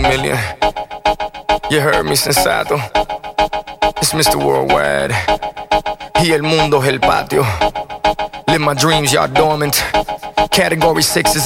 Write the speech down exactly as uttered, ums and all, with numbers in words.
million. You heard me, sensato. It's mister Worldwide. Y el mundo es el patio. Live my dreams, y'all dormant. Category six is